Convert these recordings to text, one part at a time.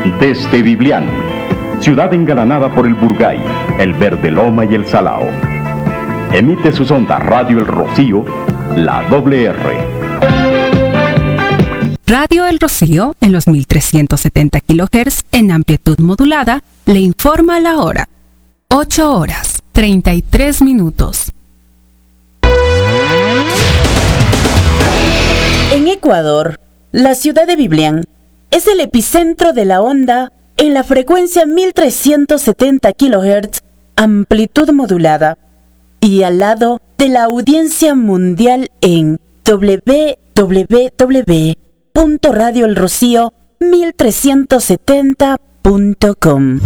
Desde Biblián, ciudad engalanada por el Burgay, el Verde Loma y el Salao. Emite sus ondas Radio El Rocío, la WR. Radio El Rocío, en los 1370 kHz en amplitud modulada, le informa la hora. 8 horas, 33 minutos. En Ecuador, la ciudad de Biblián es el epicentro de la onda en la frecuencia 1370 kHz, amplitud modulada, y al lado de la audiencia mundial en www.radioelrocío1370.com.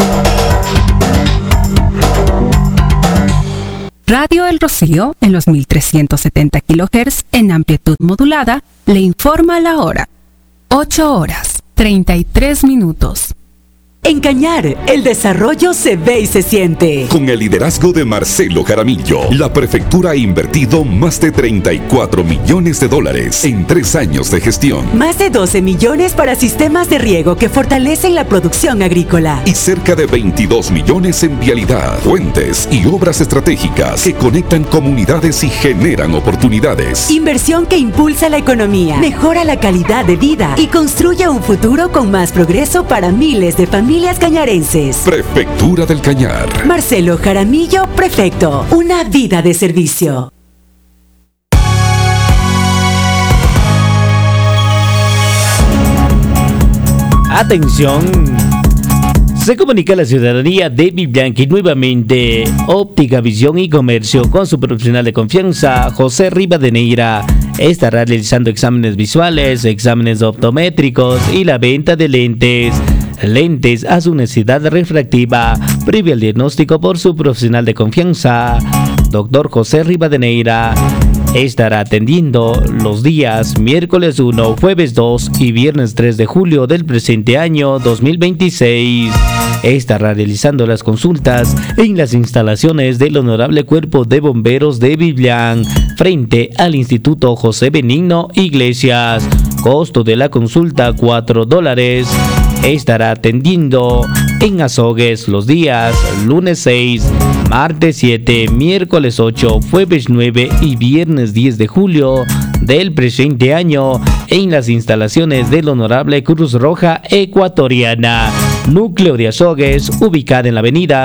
Radio El Rocío, en los 1370 kHz en amplitud modulada, le informa la hora. 8 horas, 33 minutos. En Cañar, el desarrollo se ve y se siente. Con el liderazgo de Marcelo Jaramillo, la prefectura ha invertido más de $34 millones en 3 años de gestión. Más de 12 millones para sistemas de riego que fortalecen la producción agrícola. Y cerca de 22 millones en vialidad, puentes y obras estratégicas que conectan comunidades y generan oportunidades. Inversión que impulsa la economía, mejora la calidad de vida y construye un futuro con más progreso para miles de familias cañarenses. Prefectura del Cañar. Marcelo Jaramillo, prefecto. Una vida de servicio. Atención. Se comunica a la ciudadanía de Biblián que nuevamente Óptica, Visión y Comercio, con su profesional de confianza, José Rivadeneira, estará realizando exámenes visuales, exámenes optométricos y la venta de lentes a su necesidad refractiva, previo al diagnóstico por su profesional de confianza, Dr. José Rivadeneira. Estará atendiendo los días miércoles 1, jueves 2 y viernes 3 de julio del presente año 2026. Estará realizando las consultas en las instalaciones del Honorable Cuerpo de Bomberos de Biblián, frente al Instituto José Benigno Iglesias. Costo de la consulta $4. Estará atendiendo en Azogues los días lunes 6, martes 7, miércoles 8, jueves 9 y viernes 10 de julio del presente año en las instalaciones del Honorable Cruz Roja Ecuatoriana, núcleo de Azogues, ubicada en la avenida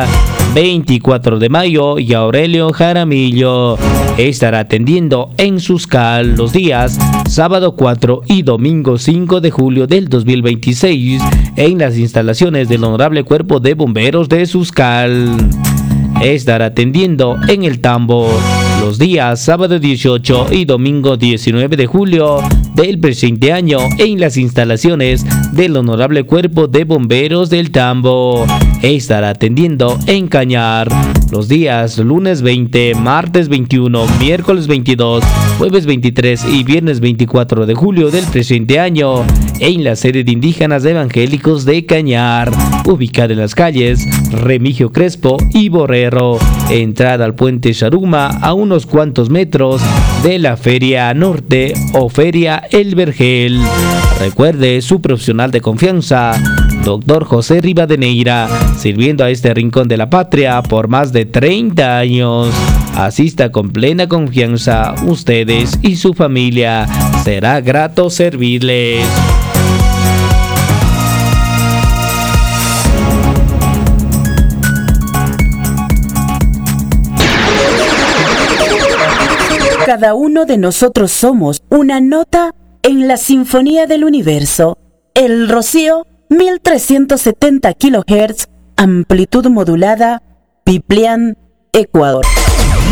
24 de Mayo y Aurelio Jaramillo. Estará atendiendo en Suscal los días sábado 4 y domingo 5 de julio del 2026 en las instalaciones del Honorable Cuerpo de Bomberos de Suscal. Estará atendiendo en El Tambo los días sábado 18 y domingo 19 de julio del presente año en las instalaciones del Honorable Cuerpo de Bomberos del Tambo. Estará atendiendo en Cañar los días lunes 20, martes 21, miércoles 22, jueves 23 y viernes 24 de julio del presente año en la sede de indígenas evangélicos de Cañar, ubicada en las calles Remigio Crespo y Borrero, entrada al puente Charuma a unos cuantos metros de la Feria Norte o Feria El Vergel. Recuerde, su profesional de confianza, Dr. José Rivadeneira, sirviendo a este rincón de la patria por más de 30 años. Asista con plena confianza, ustedes y su familia. Será grato servirles. Cada uno de nosotros somos una nota en la sinfonía del universo. El Rocío, 1370 kHz, amplitud modulada, Biblián, Ecuador.